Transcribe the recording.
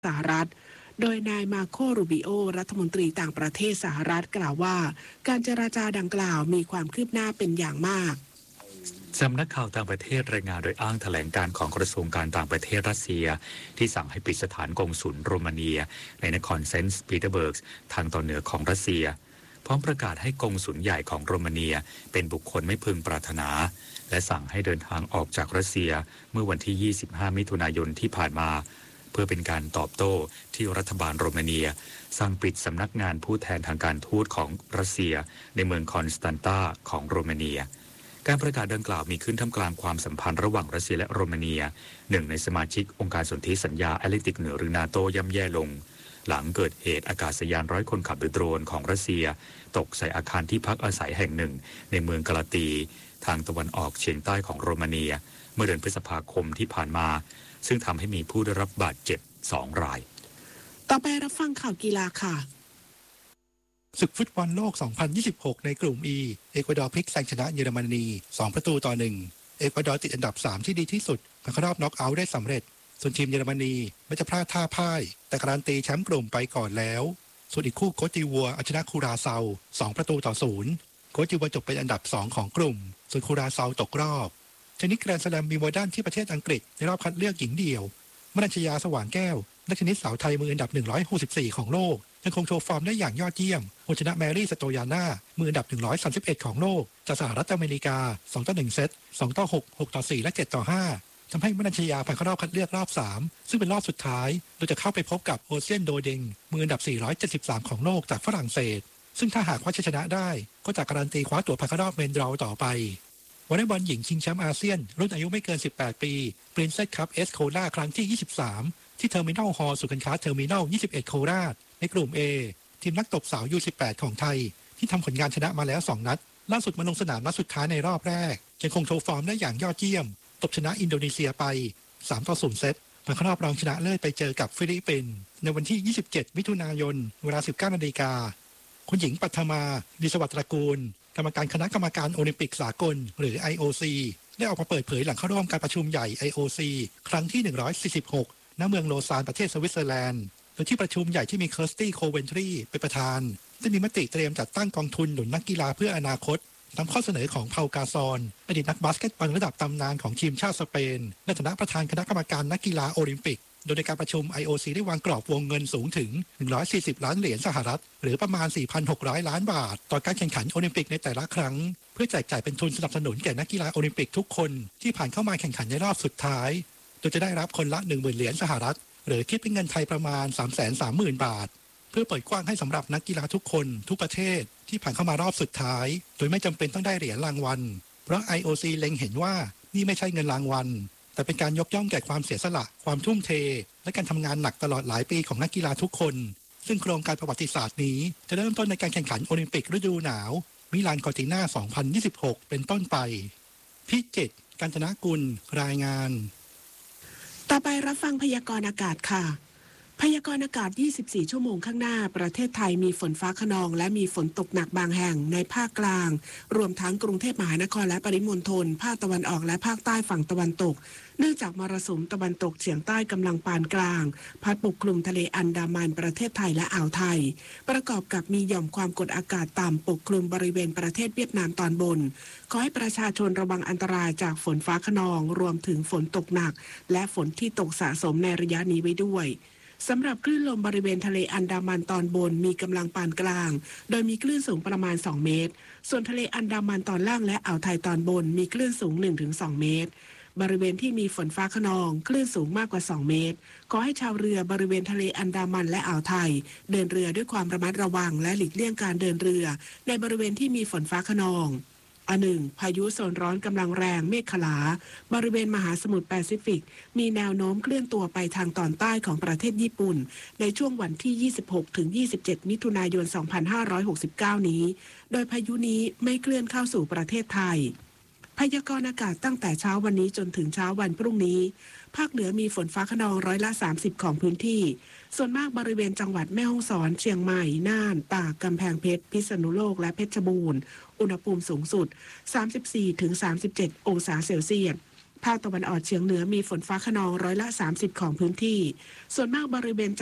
สหรัฐโดยนายมาโค รูบิโอรัฐมนตรีต่างประเทศสหรัฐกล่าวว่าการเจรจาดังกล่าวมีความคืบหน้าเป็นอย่างมากสำนักข่าวต่างประเทศรายงานโดยอ้างแถลงการของกระทรวงการต่างประเทศรัสเซียที่สั่งให้ปิดสถานกงสุลโรมาเนียในนครเซนต์ปีเตอร์เบิร์กทางตอนเหนือของรัสเซียพร้อมประกาศให้กงสุลใหญ่ของโรมาเนียเป็นบุคคลไม่พึงปรารถนาและสั่งให้เดินทางออกจากรัสเซียเมื่อวันที่ 25 มิถุนายนที่ผ่านมาเพื่อเป็นการตอบโต้ที่รัฐบาลโรมาเนียสั่งปิดสำนักงานผู้แทนทางการทูตของรัสเซียในเมืองคอนสแตนตาของโรมาเนียการประกาศดังกล่าวมีขึ้นท่ามกลางความสัมพันธ์ระหว่างรัสเซียและโรมาเนียหนึ่งในสมาชิกองค์การสนธิสัญญาแอตแลนติกเหนือหรือนาโตย่ำแย่ลงหลังเกิดเหตุอากาศยาน100 คนขับโดยโดรนของรัสเซียตกใส่อาคารที่พักอาศัยแห่งหนึ่งในเมืองกาลาตีทางตะวันออกเฉียงใต้ของโรมาเนียเมื่อเดือนพฤษภาคมที่ผ่านมาซึ่งทำให้มีผู้ได้รับบาดเจ็บ2 รายต่อไปรับฟังข่าวกีฬาค่ะศึกฟุตบอลโลก 2026 ในกลุ่ม E เอกวาดอร์พลิกแซงชนะเยอรมนี2-1เอกวาดอร์ติดอันดับ3ที่ดีที่สุดผ่านเข้ารอบน็อกเอาท์ได้สำเร็จส่วนทีมเยอรมนีไม่จะพลาดท่าพ่ายแต่การันตีแชมป์กลุ่มไปก่อนแล้วส่วนอีกคู่โคติวัวเอาชนะคูราเซา2-0โคติวัวจบเป็นอันดับ2ของกลุ่มส่วนคูราเซาตกรอบเทนนิสแกรนด์สแลมวิมเบิลดันที่ประเทศอังกฤษในรอบคัดเลือกหญิงเดี่ยวมนัญชยาสว่างแก้วนักเทนนิสสาวไทยมืออันดับ164ของโลกยังคงโชว์ฟอร์มได้อย่างยอดเยี่ยมโดยชนะแมรี่สโตยาน่ามืออันดับ131ของโลกจากสหรัฐอเมริกา2-1เซต2-6 6-4และ7-5ทำให้มนัญชยาผ่านเข้ารอบคัดเลือกรอบ3ซึ่งเป็นรอบสุดท้ายโดยจะเข้าไปพบกับโอเซียนโดเดงมืออันดับ473ของโลกจากฝรั่งเศสซึ่งถ้าหากคว้าชัยชนะได้ก็จะการันตีคว้าตั๋วผ่านเข้ารอบเมนดราวต่อไปวอลเลย์บอลหญิงชิงแชมป์อาเซียนรุ่นอายุไม่เกิน18ปีปรินเซสคัพเอสโคราครั้งที่23ที่เทอร์มินัลฮอลล์ศูนย์การค้าเทอร์มินัล21โคราชในกลุ่ม A ทีมนักตบสาว U18 ของไทยที่ทำผลงานชนะมาแล้ว2นัดล่าสุดมาลงสนามนัดสุดท้ายในรอบแรกยังคงโชว์ฟอร์มได้อย่างยอดเยี่ยมตบชนะอินโดนีเซียไป3-0เซตผ่านเข้ารอบรองชนะเลิศไปเจอกับฟิลิปปินส์ในวันที่27มิถุนายนเวลา 19 นาฬิกาคุณหญิงปัทมาดิสวัสดิ์ตระกูลกรรมการคณะกรรมการโอลิมปิกสากลหรือ IOC ได้ออกมาเปิดเผยหลังเข้าร่วมการประชุมใหญ่ IOC ครั้งที่146ณเมืองโลซานประเทศสวิตเซอร์แลนด์โดยที่ประชุมใหญ่ที่มีเคิร์สตี้โคเวนทรีเป็นประธานได้มีมติเตรียมจัดตั้งกองทุนหนุนนักกีฬาเพื่ออนาคตตามข้อเสนอของเผากาซอนอดีตนักบาสเกตบอลระดับตำนานของทีมชาติสเปนในฐานะประธานคณะกรรมการนักกีฬาโอลิมปิกโดยในการประชุม IOC ได้วางกรอบวงเงินสูงถึง140ล้านเหรียญสหรัฐหรือประมาณ 4,600 ล้านบาทต่อการแข่งขันโอลิมปิกในแต่ละครั้งเพื่อแจกจ่ายเป็นทุนสนับสนุนแก่นักกีฬาโอลิมปิกทุกคนที่ผ่านเข้ามาแข่งขันในรอบสุดท้ายโดยจะได้รับคนละ 10,000 เหรียญสหรัฐหรือคิดเป็นเงินไทยประมาณ 330,000 บาทเพื่อเปิดกว้างให้สำหรับนักกีฬาทุกคนทุกประเทศที่ผ่านเข้ามารอบสุดท้ายโดยไม่จำเป็นต้องได้เหรียญรางวัลเพราะ IOC เล็งเห็นว่านี่ไม่ใช่เงินรางวัลแต่เป็นการยกย่องแก่ความเสียสละความทุ่มเทและการทำงานหนักตลอดหลายปีของนักกีฬาทุกคนซึ่งโครงการประวัติศาสตร์นี้จะเริ่มต้นในการแข่งขันโอลิมปิกฤดูหนาวมิลานคอร์ติน่า2026เป็นต้นไปพิจิตรกาญจนกุลรายงานต่อไปรับฟังพยากรณ์อากาศค่ะพยากรณ์อากาศ24ชั่วโมงข้างหน้าประเทศไทยมีฝนฟ้าคะนองและมีฝนตกหนักบางแห่งในภาคกลางรวมทั้งกรุงเทพมหานครและปริมณฑลภาคตะวันออกและภาคใต้ฝั่งตะวันตกเนื่องจากมรสุมตะวันตกเฉียงใต้กำลังปานกลางพัดปกคลุมทะเลอันดามันประเทศไทยและอ่าวไทยประกอบกับมีหย่อมความกดอากาศต่ำปกคลุมบริเวณประเทศเวียดนามตอนบนขอให้ประชาชนระวังอันตรายจากฝนฟ้าคะนองรวมถึงฝนตกหนักและฝนที่ตกสะสมในระยะนี้ไว้ด้วยสำหรับคลื่นลมบริเวณทะเลอันดามันตอนบนมีกำลังปานกลางโดยมีคลื่นสูงประมาณ2เมตรส่วนทะเลอันดามันตอนล่างและอ่าวไทยตอนบนมีคลื่นสูง 1-2 เมตรบริเวณที่มีฝนฟ้าคะนองคลื่นสูงมากกว่า2เมตรขอให้ชาวเรือบริเวณทะเลอันดามันและอ่าวไทยเดินเรือด้วยความระมัดระวังและหลีกเลี่ยงการเดินเรือในบริเวณที่มีฝนฟ้าคะนอง1พายุโซนร้อนกำลังแรงเมฆขลาบริเวณมหาสมุทรแปซิฟิกมีแนวโน้มเคลื่อนตัวไปทางตอนใต้ของประเทศญี่ปุ่นในช่วงวันที่26-27มิถุนายน2569นี้โดยพายุนี้ไม่เคลื่อนเข้าสู่ประเทศไทยพยากรณ์อากาศตั้งแต่เช้าวันนี้จนถึงเช้าวันพรุ่งนี้ภาคเหนือมีฝนฟ้าคะนอง30%ของพื้นที่ส่วนมากบริเวณจังหวัดแม่ฮ่องสอนเชียงใหม่น่านตากกำแพงเพชรพิษณุโลกและเพชรบูรณ์อุณหภูมิสูงสุด 34-37 องศาเซลเซียสภาคตะวันออกเฉียงเหนือมีฝนฟ้าคะนองร้อยละ30ของพื้นที่ส่วนมากบริเวณ